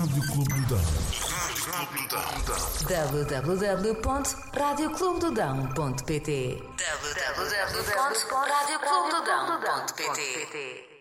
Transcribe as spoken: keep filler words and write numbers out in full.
Rádio Clube do Dão. w w w ponto rádio clube do dão ponto p t w w w ponto rádio clube do dão ponto p t